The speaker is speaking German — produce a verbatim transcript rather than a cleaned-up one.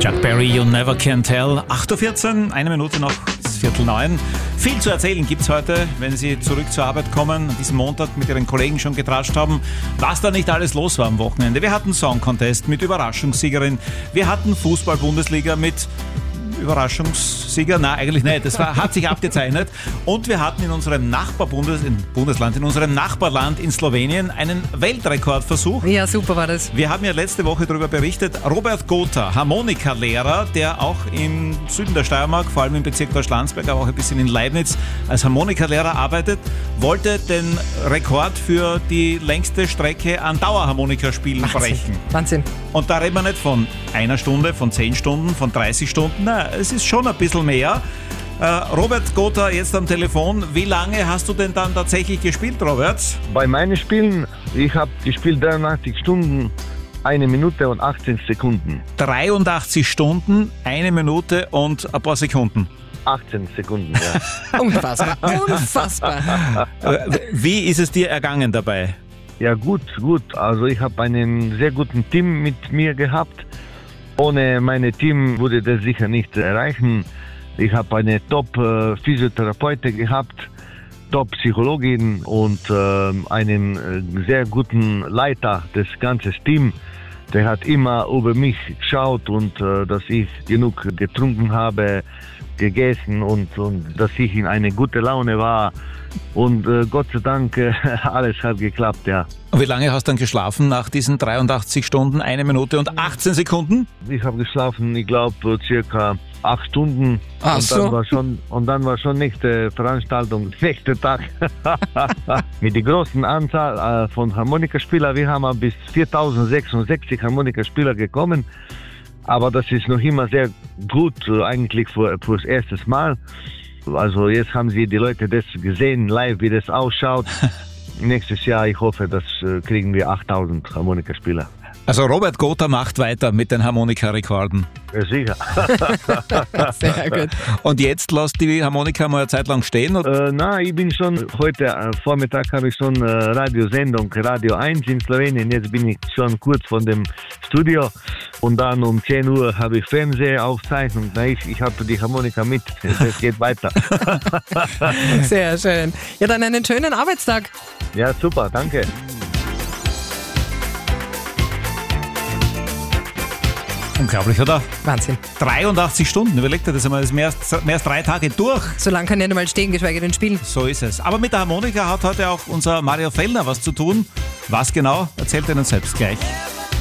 Chuck Berry, You Never Can Tell. acht Uhr vierzehn, eine Minute noch bis Viertel neun. Viel zu erzählen gibt es heute, wenn Sie zurück zur Arbeit kommen, an diesem Montag mit Ihren Kollegen schon getratscht haben, was da nicht alles los war am Wochenende. Wir hatten Song Contest mit Überraschungssiegerin, wir hatten Fußball-Bundesliga mit Überraschungssieger, nein, eigentlich nicht, das war, hat sich abgezeichnet. Und wir hatten in unserem Nachbarbundes, in Bundesland, in unserem Nachbarland in Slowenien einen Weltrekordversuch. Ja, super war das. Wir haben ja letzte Woche darüber berichtet, Robert Gotha, Harmonikalehrer, der auch im Süden der Steiermark, vor allem im Bezirk Deutschlandsberg, aber auch ein bisschen in Leibniz als Harmonikalehrer arbeitet, wollte den Rekord für die längste Strecke an Dauerharmonikaspielen Wahnsinn. brechen. Wahnsinn. Und da reden wir nicht von einer Stunde, von zehn Stunden, von dreißig Stunden, nein, es ist schon ein bisschen mehr. Äh, Robert Gotha jetzt am Telefon. Wie lange hast du denn dann tatsächlich gespielt, Robert? Bei meinen Spielen, ich habe gespielt dreiundachtzig Stunden, eine Minute und achtzehn Sekunden. dreiundachtzig Stunden, eine Minute und ein paar Sekunden. achtzehn Sekunden, ja. Unfassbar. Unfassbar. Äh, Wie ist es dir ergangen dabei? Ja, gut, gut. Also ich habe einen sehr guten Team mit mir gehabt. Ohne mein Team würde das sicher nicht erreichen. Ich habe eine Top-Physiotherapeutin gehabt, Top-Psychologin und äh, einen äh, sehr guten Leiter des ganzen Teams. Der hat immer über mich geschaut und äh, dass ich genug getrunken habe, gegessen und, und dass ich in eine gute Laune war. Und äh, Gott sei Dank, äh, alles hat geklappt, ja. Und wie lange hast du dann geschlafen nach diesen dreiundachtzig Stunden, eine Minute und achtzehn Sekunden? Ich habe geschlafen, ich glaube, circa acht Stunden. Ach und, dann so. war schon, und dann war schon nächste Veranstaltung, nächster Tag. Mit der großen Anzahl äh, von Harmonikaspielern, wir haben bis viertausendsechsundsechzig Harmonikaspieler gekommen. Aber das ist noch immer sehr gut, äh, eigentlich für, für das erste Mal. Also jetzt haben sie die Leute das gesehen, live, wie das ausschaut. Nächstes Jahr, ich hoffe, das äh, kriegen wir achttausend Harmonikaspieler. Also Robert Gotha macht weiter mit den Harmonikarekorden. Ja, sicher. Sehr gut. Und jetzt lasst die Harmonika mal eine Zeit lang stehen? Oder? Äh, na, ich bin schon, heute äh, Vormittag habe ich schon äh, Radiosendung, Radio eins in Slowenien. Jetzt bin ich schon kurz von dem Studio. Und dann um zehn Uhr habe ich Fernsehaufzeichnung. Na, ich, ich habe die Harmonika mit. Das geht weiter. Sehr schön. Ja, dann einen schönen Arbeitstag. Ja, super, danke. Unglaublich, oder? Wahnsinn. dreiundachtzig Stunden, überleg dir das einmal, das ist mehr als, mehr als drei Tage durch. So lange kann ich nicht mal stehen, geschweige denn spielen. So ist es. Aber mit der Harmonika hat heute auch unser Mario Fellner was zu tun. Was genau, erzählt er uns selbst gleich.